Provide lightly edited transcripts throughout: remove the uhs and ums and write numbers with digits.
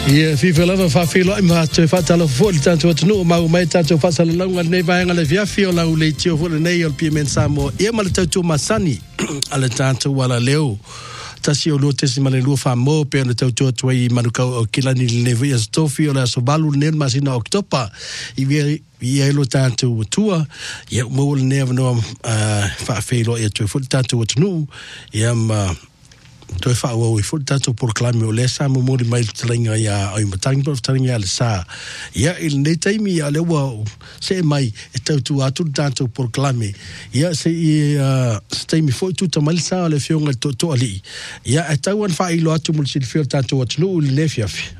Ia fifa lava fa filo ma te fa tala fo tanto tunu ma mai tanto fa sala longa ne vai ngale via fio la ule tio fo nei ol piment samo ia mal tanto masani ala tanto wala leo tasi o lote si male lu fa mo pe na tanto toi manuka o kilani le via stofio la so balu ne masina oktopa ia lo tanto tua ia mo ne no fa filo ia tu fo tanto tunu ia ma toi fa o i fut tanto por clame o lesa mo mori mai tlinga ia ai matang por tlinga le sa ia il nei taimi ale wa se mai e tu atu tanto por clame ia se taimi foi tu tamal sa le fionga to ali ia e tauan fa ilo atu mul sil fio tanto atlu le fiafi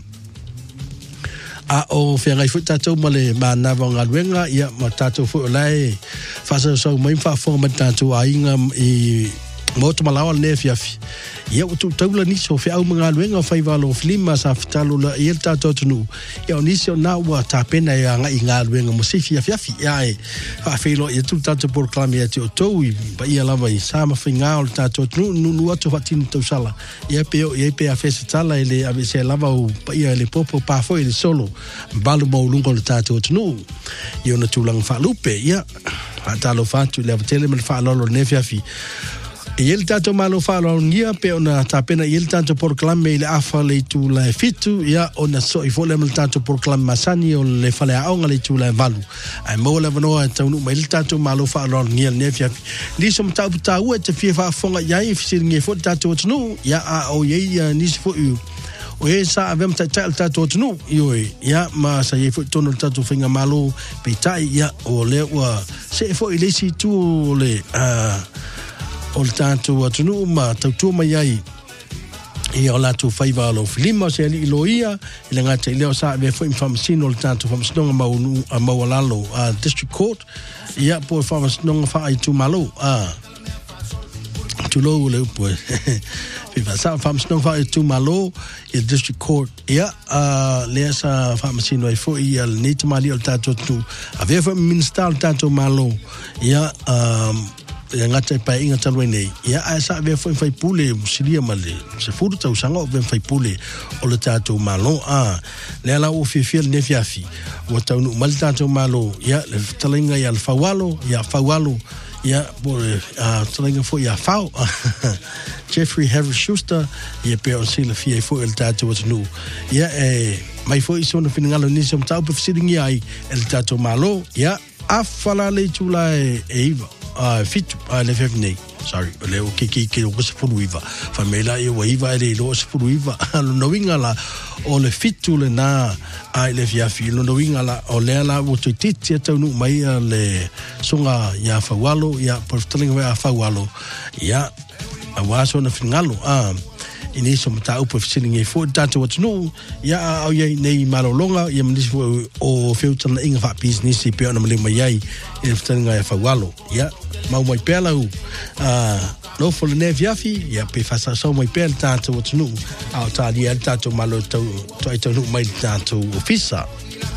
o fenga fut tanto male ma na vanga wenga ia ma tanto fo lai fa so mai fa forma tanto ainga i moto malawa le fiafi ia tu taula ni so fe au mga luenga fai valo flima sa fitalo la ia tato tunu ia ni so na wa tapena ia nga inga luenga mo se fiafi ia e fa felo ia tu tato por clame ia to ba ia lava i sama finga o tato tunu nu atu fatin to sala ia pe a fesa tala ele ave se lava o ba ia le popo pa foi le solo balu mo lungo le tato tunu ia na tulang fa lupe ia atalo fatu le tele me fa lolo ne fiafi il tanto malo falo ngia pe ona tapena il tanto por clame ile afa le tu la fitu ya ona so I fole mel tanto por clame masani o le fale a onga le tu la valu ai mo le vano tanu ma il tanto malo falo ngia ne fia li som ta u te fia fa fonga ya I fisi ngia fo tanto tnu ya o ye ni fo u o e sa avem tanto tnu yo ya ma sa ye fo tono tanto finga malo pe tai ya o le wa se fo ile si tu le o le tātou atunu ma tautua mai ai ia o lātou whaiva alo filima se ali iloia I le ngata I leo sa vea fwoi whamasino o le tātou whamasinonga maualalo District Court ia po whamasino whaai tu malo tu lo le upo fifa sa whamasino whaai tu malo I District Court ia lea sa whamasino ai fwoi ia le neita mali o le tātou tu a vea fwoi minsta o le tātou malo ia ngata pa inga talwe nei ia sa ve foi pule silia male se furu tau sanga o ve foi pule o le tatou malo le ala o fiel ne fiafi o tau no mal tatou malo ia le talinga ia le fawalo ia por talinga foi ia fau Jeffrey Harris Schuster ia pe o sila fie foi el tatou no ia mai foi so no finangalo ni som tau pe silinga ai el tatou malo ia afala le tula eva fitu le fefnei sorry le o ke o se furuiva famela e o iva le lo se furuiva no winga la o le fitu le na ai le via filo no winga la o le la o titi tau no mai le songa ya fawalo ya portaling wa fawalo ya awaso na fingalo ini so mata upo fisilinga fo tanto what's no ya o ye nei malolonga ya mnis o future na inga fa business pe ona mele mai ai e fisilinga ya fawalo ya mau mai pela no for ne viafi ya pe fa so mai pel tanto what's no au ta dia tanto malo to no mai tanto officer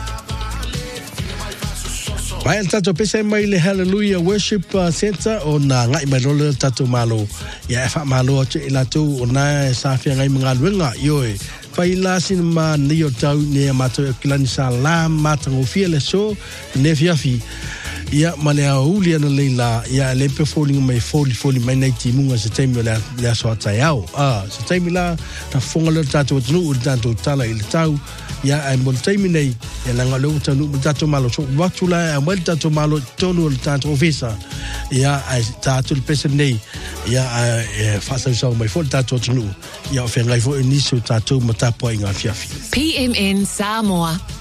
Mai tanto pese mai le Hallelujah Worship Center o na ngai mai lo tanto malo ya fa malo che la tu ona sa fia ngai mga luenga yo fai la sin ma ni o tau ne mato kilani sa la mata o fia le so ne fiafi ya male a ulia na leila ya le pe falling mai foli mai nei ti munga se taimi la so taiao se taimi la ta fonga le tanto no tanto tala il tau ya ai mon taimi nei ya la ngalo tanu tanto malo so watula a mal tanto malo tonu tanto ofisa ya ai tanto il pese nei ya fa so mai fol tanto no ya fe ngai fo inicio tanto mata po inga fiafi PMN Samoa